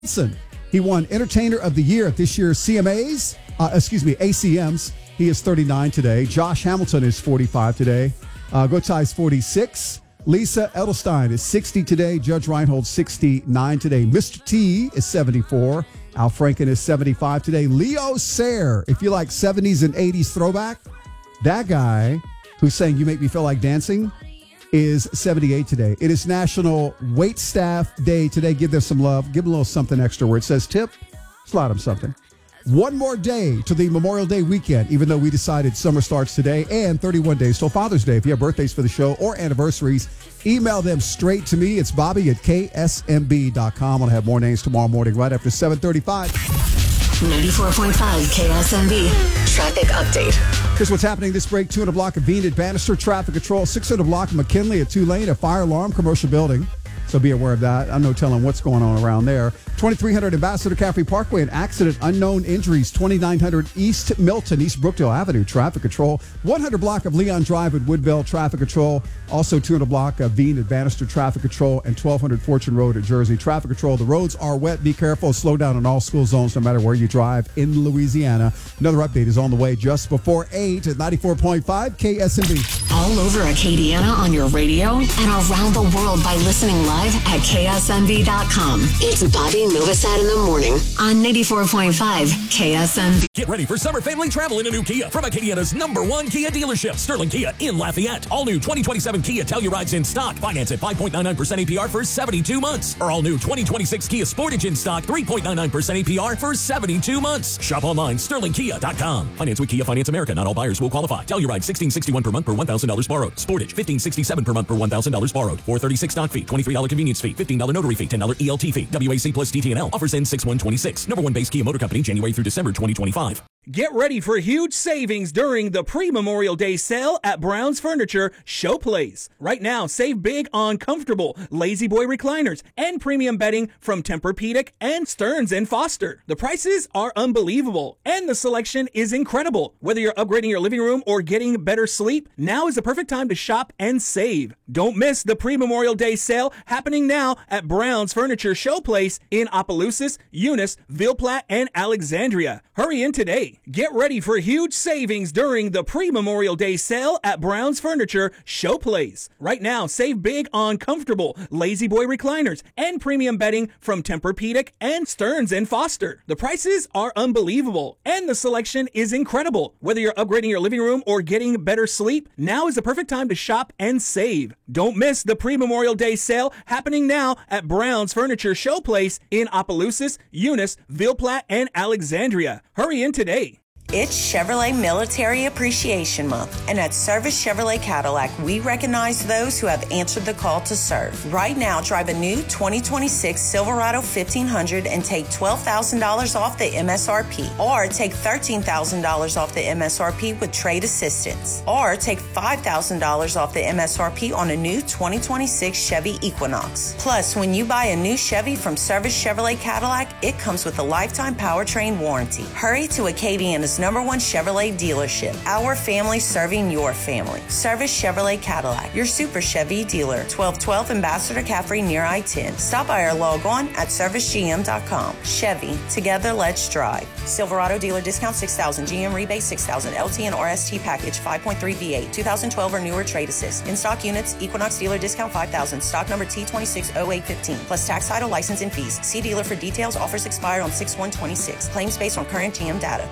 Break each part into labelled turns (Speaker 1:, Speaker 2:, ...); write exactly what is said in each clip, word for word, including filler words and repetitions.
Speaker 1: Johnson. He won Entertainer of the Year at this year's C M As. Uh, excuse me, A C Ms. He is thirty-nine today. Josh Hamilton is forty-five today. Uh, Gotye is forty-six. Lisa Edelstein is sixty today. Judge Reinhold, sixty-nine today. Mister T is seventy-four. Al Franken is seventy-five today. Leo Sayer, if you like seventies and eighties throwback, that guy who's saying "You Make Me Feel Like Dancing" is seventy-eight today. It is National Wait Staff Day today. Give them some love. Give them a little something extra where it says tip. Slide them something. One more day to the Memorial Day weekend, even though we decided summer starts today, and thirty-one days till Father's Day. If you have birthdays for the show or anniversaries, email them straight to me. It's Bobby at K S M B dot com. I'll have more names tomorrow morning right after seven thirty-five.
Speaker 2: ninety-four point five K S M B Traffic Update.
Speaker 1: Here's what's happening this break. two hundred block of Bean at Bannister, traffic control. six hundred block of McKinley at Tulane, a fire alarm, commercial building. So be aware of that. I'm no telling what's going on around there. twenty-three hundred Ambassador Caffrey Parkway, an accident, unknown injuries. twenty-nine hundred East Milton, East Brookdale Avenue, traffic control. one hundred block of Leon Drive at Woodville, traffic control. Also two hundred block of Bean at Bannister, traffic control. And twelve hundred Fortune Road at Jersey, traffic control. The roads are wet. Be careful. Slow down in all school zones, no matter where you drive in Louisiana. Another update is on the way just before eight at ninety-four point five K S M B.
Speaker 2: All over Acadiana on your radio and around the world by listening live at K S M B dot com. It's Bobby Novosad in the morning on ninety-four point five K S M B.
Speaker 3: Get ready for summer family travel in a new Kia from Acadiana's number one Kia dealership, Sterling Kia in Lafayette. All new twenty twenty-seven Kia Telluride's in stock. Finance at five point nine nine percent A P R for seventy-two months. Or all new twenty twenty-six Kia Sportage in stock, three point nine nine percent A P R for seventy-two months. Shop online, sterling kia dot com. Finance with Kia Finance America. Not all buyers will qualify. Telluride sixteen sixty-one per month per one thousand dollars borrowed. Sportage fifteen sixty-seven per month per one thousand dollars borrowed. four thirty-six stock fee, twenty-three dollars convenience fee, fifteen dollars notary fee, ten dollars E L T fee. W A C plus T T N L. Offers end six one twenty-six. Number one base Kia Motor Company, January through December twenty twenty-five.
Speaker 4: Get ready for huge savings during the pre-Memorial Day sale at Brown's Furniture Showplace. Right now, save big on comfortable Lazy Boy recliners and premium bedding from Tempur-Pedic and Stearns and Foster. The prices are unbelievable and the selection is incredible. Whether you're upgrading your living room or getting better sleep, now is the perfect time to shop and save. Don't miss the pre-Memorial Day sale happening now at Brown's Furniture Showplace in Opelousas, Eunice, Ville Platte, and Alexandria. Hurry in today. Get ready for huge savings during the pre-Memorial Day sale at Brown's Furniture Showplace. Right now, save big on comfortable Lazy Boy recliners and premium bedding from Tempur-Pedic and Stearns and Foster. The prices are unbelievable and the selection is incredible. Whether you're upgrading your living room or getting better sleep, now is the perfect time to shop and save. Don't miss the pre-Memorial Day sale happening now at Brown's Furniture Showplace in Opelousas, Eunice, Ville Platte, and Alexandria. Hurry in today.
Speaker 5: It's Chevrolet Military Appreciation Month, and at Service Chevrolet Cadillac, we recognize those who have answered the call to serve. Right now, drive a new twenty twenty-six Silverado fifteen hundred and take twelve thousand dollars off the M S R P, or take thirteen thousand dollars off the M S R P with trade assistance, or take five thousand dollars off the M S R P on a new twenty twenty-six Chevy Equinox. Plus, when you buy a new Chevy from Service Chevrolet Cadillac, it comes with a lifetime powertrain warranty. Hurry to Acadiana's number one Chevrolet dealership. Our family serving your family. Service Chevrolet Cadillac, your super Chevy dealer. twelve twelve Ambassador Caffrey near I ten. Stop by or log on at service G M dot com. Chevy, together let's drive. Silverado dealer discount six thousand, G M rebate six thousand, L T and R S T package five point three V eight, two thousand twelve or newer trade assist. In stock units, Equinox dealer discount five thousand, stock number T two six zero eight one five, plus tax, title, license, and fees. See dealer for details. Offers expire on six one twenty-six. Claims based on current G M data.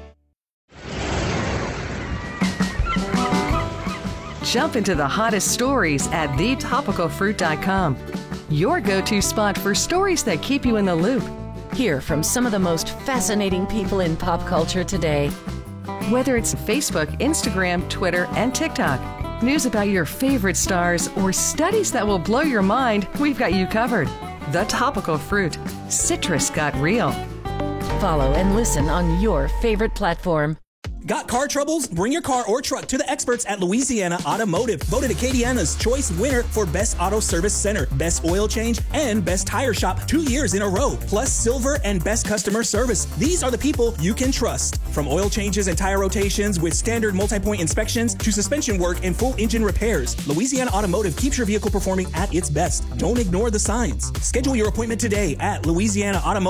Speaker 6: Jump into the hottest stories at the topical fruit dot com. Your go-to spot for stories that keep you in the loop.
Speaker 7: Hear from some of the most fascinating people in pop culture today.
Speaker 6: Whether it's Facebook, Instagram, Twitter, and TikTok, news about your favorite stars, or studies that will blow your mind, we've got you covered. The Topical Fruit. Citrus got real.
Speaker 7: Follow and listen on your favorite platform.
Speaker 4: Got car troubles? Bring your car or truck to the experts at Louisiana Automotive. Voted Acadiana's choice winner for Best Auto Service Center, Best Oil Change, and Best Tire Shop two years in a row. Plus Silver and Best Customer Service. These are the people you can trust. From oil changes and tire rotations with standard multi-point inspections to suspension work and full engine repairs, Louisiana Automotive keeps your vehicle performing at its best. Don't ignore the signs. Schedule your appointment today at Louisiana Automotive.